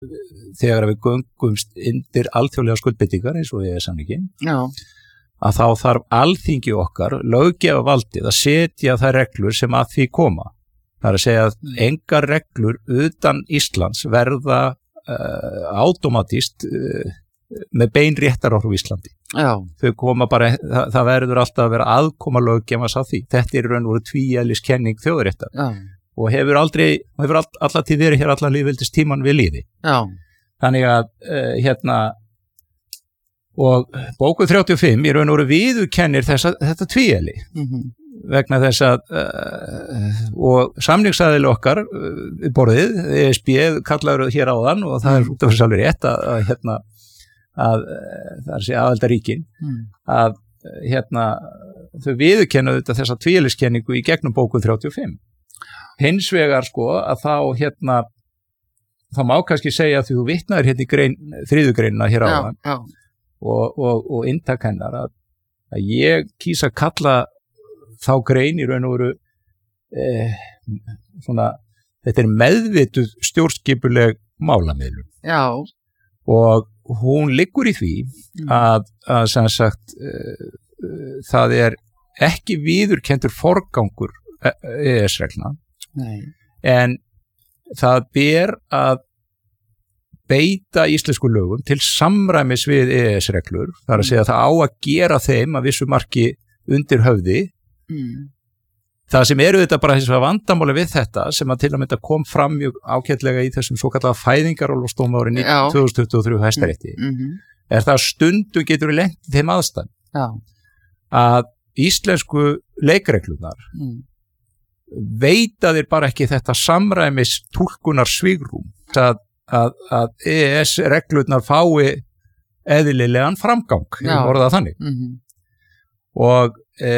þegar við göngumst undir alþjóðlega skuldbindingar eins og EES-samninginn, að þá þarf alþingi okkar, löggjafarvaldið, að setja þær reglur sem að því koma. Það er að segja að engar reglur utan Íslands verða automatískt með bein réttaráhrif Íslandi. Þau koma bara, það verður alltaf að vera aðkoma löggjafans að því. Þetta er raun og veru tvíeðliskenning þjóðaréttar og hefur alla tíð verið hér allan lýðveldis tíman við lýði. Þannig að og bókun 35 í raun og veru viðurkennir þetta tvíeðli vegna þess að og samningsaðili okkar borðið, ESB kallaður hér áðan og það út af þess alveg rétt að það er að segja aðildarríkin að þau viðurkenna þetta þessa tvíeðliskenningu í gegnum bókun 35. Hins vegar að þá það má kannski segja að þú vitnaðir hérna í þriðju greinina hér áðan og inntak hennar að ég kýs að kalla þá grein í raun og veru þetta er meðvituð stjórnskipuleg málamiðlun og hún liggur í því að sem sagt það er ekki viðurkenndur forgangur EES-reglna en það ber að beita íslensku lögum til samræmis við EES-reglur, það er að segja að það á að gera þeim að vissu marki undir höfði. Það sem eru þetta bara hins vegar vandamáli við þetta sem að til að mynda kom fram mjög ágætlega í þessum svo kallaða fæðingarorlofsdómi árið 2023 Hæstarétti er það að stundum getur við lent í þeim aðstæðum að íslensku leikreglunar veita þér bara ekki þetta samræmis túlkunar svigrúm að EES-reglurnar fái eðlilegan framgang, ég orða þannig og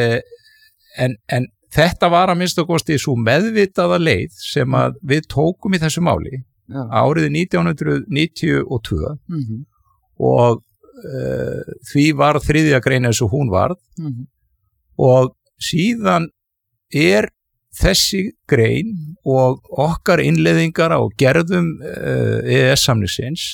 en þetta var að minnsta kosti svo meðvitaða leið sem að við tókum í þessu máli árið 1992 og því var þriðja grein eins og hún varð og síðan er þessi grein og okkar innleiðingar á gerðum EES-samningsins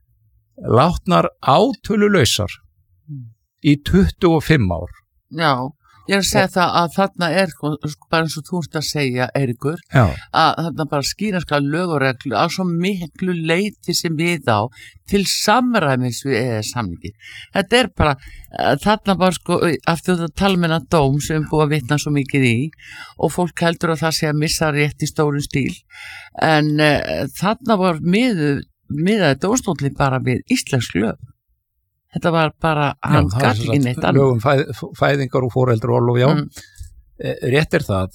látnar átölulausar í 25 ár. Ég er að segja það að þarna er bara eins og þú ert að segja, Eiríkur, að þarna bara skýra lög og reglu á svo miklu leyti sem við á til samræmis við EES-samningi. Þetta er bara, þarna bara aftur þetta talmenna dóm sem búið að vitna svo mikið í og fólk heldur að það sé að missa rétt í stórum stíl en þarna var miðaði dómstóllinn bara við íslensk lög. Þetta var bara, hann gat ekki neitt annað. Lögum fæðingar og foreldraorlof, rétt er það,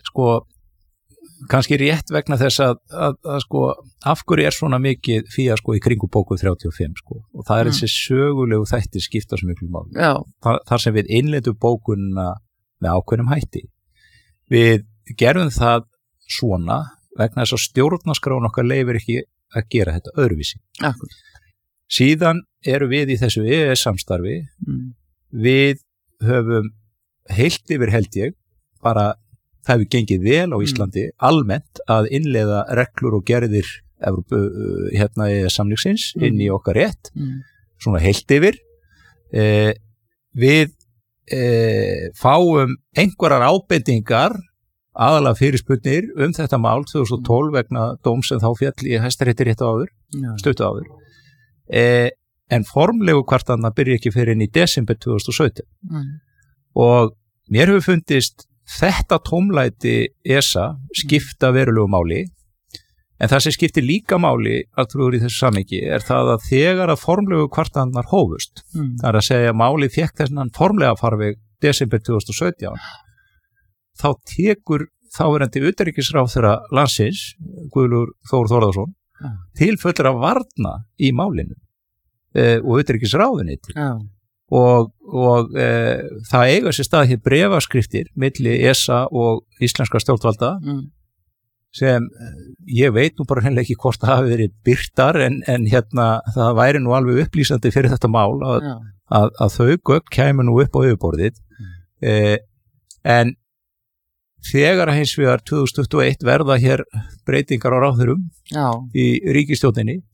kannski rétt vegna þess að af hverju er svona mikið fíasko í kringum bóku 35, og það er þessi sögulegu þættir skipta svo miklu máli. Þar sem við innleitum bókunna með ákveðnum hætti. Við gerum það svona vegna þess að stjórnarskráin okkar leyfir ekki að gera þetta öðruvísi. Síðan eru við í þessu EES-samstarfi, við höfum heilt yfir held ég, bara það hefur gengið vel á Íslandi almennt að innleiða reglur og gerðir EES-samningsins inn í okkar rétt, svona heilt yfir. Við fáum einhverjar ábendingar, aðalega fyrirspurnir þetta mál 2012 vegna dóms sem þá féll í Hæstarétti rétt áður, stuttu áður. En formlegu kvartanna byrja ekki fyrir inn í desember 2017 og mér hefur fundist þetta tómlæti ESA skipta verulegu máli en það sem skiptir líka máli að trúður í þessu samhengi er það að þegar að formlegu kvartannar hófust það er að segja að máli fékk þessan formlega farveg desember 2017 þá tekur þáverandi utanríkisráðherra landsins Guðlaugur Þór Þórðarson til fullra varna í málinu og utanríkisráðuneytið og það eiga sér stað hér bréfaskriftir milli ESA og íslenska stjórnvalda sem ég veit nú bara hreinlega ekki hvort það hafi verið birtar en það væri nú alveg upplýsandi fyrir þetta mál að þau gögn kæmu nú upp á yfirborðið en þegar hins vegar 2021 verða hér breytingar á ráðherrum í ríkisstjórninni